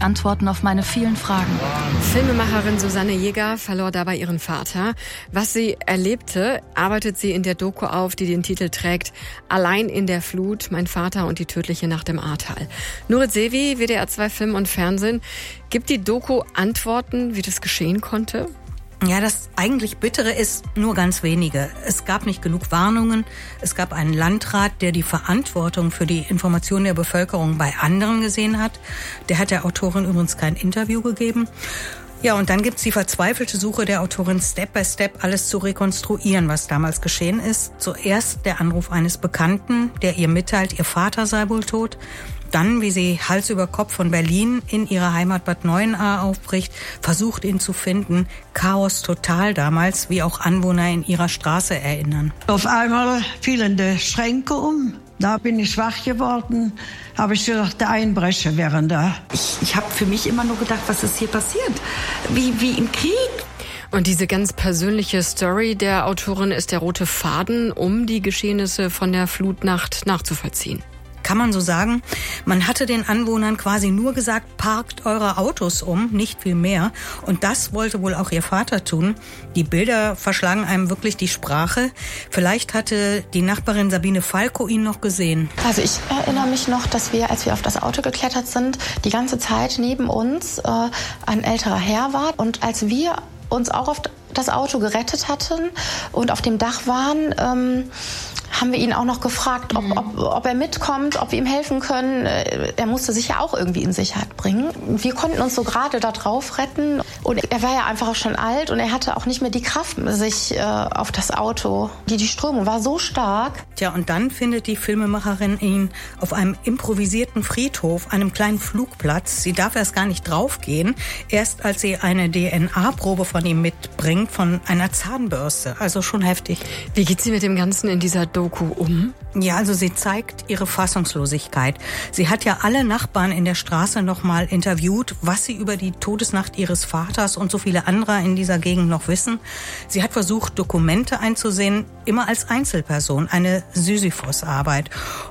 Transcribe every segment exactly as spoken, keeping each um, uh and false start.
endlich Antworten auf meine vielen Fragen. Filmemacherin Susanne Jäger verlor dabei ihren Vater. Was sie erlebte, arbeitet sie in der Doku auf, die den Titel trägt Allein in der Flut, mein Vater und die tödliche Nacht im Ahrtal. Nurit Sevi, W D R zwei Film und Fernsehen. Gibt die Doku Antworten, wie das geschehen konnte? Ja, das eigentlich Bittere ist nur ganz wenige. Es gab nicht genug Warnungen. Es gab einen Landrat, der die Verantwortung für die Information der Bevölkerung bei anderen gesehen hat. Der hat der Autorin übrigens kein Interview gegeben. Ja, und dann gibt's die verzweifelte Suche der Autorin, Step by Step alles zu rekonstruieren, was damals geschehen ist. Zuerst der Anruf eines Bekannten, der ihr mitteilt, ihr Vater sei wohl tot. Dann, wie sie Hals über Kopf von Berlin in ihre Heimat Bad Neuenahr aufbricht, versucht ihn zu finden. Chaos total damals, wie auch Anwohner in ihrer Straße erinnern. Auf einmal fielen die Schränke um. Da bin ich wach geworden, habe ich gedacht, der Einbrecher wäre da. Ich, ich habe für mich immer nur gedacht, was ist hier passiert? Wie, wie im Krieg. Und diese ganz persönliche Story der Autorin ist der rote Faden, um die Geschehnisse von der Flutnacht nachzuvollziehen. Kann man so sagen. Man hatte den Anwohnern quasi nur gesagt, parkt eure Autos um, nicht viel mehr. Und das wollte wohl auch ihr Vater tun. Die Bilder verschlagen einem wirklich die Sprache. Vielleicht hatte die Nachbarin Sabine Falco ihn noch gesehen. Also ich erinnere mich noch, dass wir, als wir auf das Auto geklettert sind, die ganze Zeit neben uns äh, ein älterer Herr war. Und als wir uns auch auf das Auto gerettet hatten und auf dem Dach waren, ähm, haben wir ihn auch noch gefragt, ob, ob, ob er mitkommt, ob wir ihm helfen können. Er musste sich ja auch irgendwie in Sicherheit bringen. Wir konnten uns so gerade da drauf retten. Und er war ja einfach auch schon alt und er hatte auch nicht mehr die Kraft, sich äh, auf das Auto. Die, die Strömung war so stark. Tja, und dann findet die Filmemacherin ihn auf einem improvisierten Friedhof, einem kleinen Flugplatz. Sie darf erst gar nicht draufgehen, erst als sie eine D N A-Probe von ihm mitbringt, von einer Zahnbürste. Also schon heftig. Wie geht sie mit dem Ganzen in dieser Doku um? Ja, also sie zeigt ihre Fassungslosigkeit. Sie hat ja alle Nachbarn in der Straße noch mal interviewt, was sie über die Todesnacht ihres Vaters und so viele andere in dieser Gegend noch wissen. Sie hat versucht, Dokumente einzusehen, immer als Einzelperson, eine Sisyphos-Arbeit.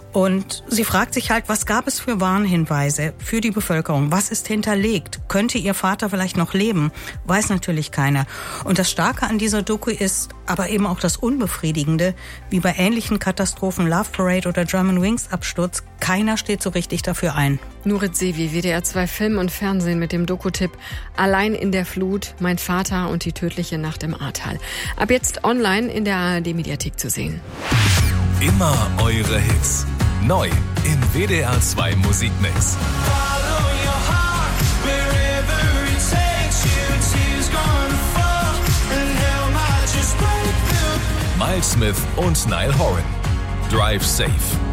Und sie fragt sich halt, was gab es für Warnhinweise für die Bevölkerung? Was ist hinterlegt? Könnte ihr Vater vielleicht noch leben? Weiß natürlich keiner. Und das Starke an dieser Doku ist aber eben auch das Unbefriedigende, wie bei ähnlichen Katastrophen, Love Parade oder German Wings Absturz. Keiner steht so richtig dafür ein. Nurit Sevi, W D R zwei Film und Fernsehen mit dem Doku-Tipp Allein in der Flut, mein Vater und die tödliche Nacht im Ahrtal. Ab jetzt online in der A R D-Mediathek zu sehen. Immer eure Hits. Neu in W D R zwei Musikmix. Miles Smith und Niall Horan. Drive Safe.